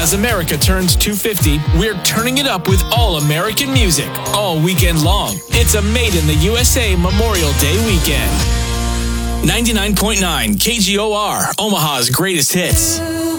As America turns 250, we're turning it up with all American music, all weekend long. It's a Made in the USA Memorial Day weekend. 99.9 KGOR, Omaha's greatest hits.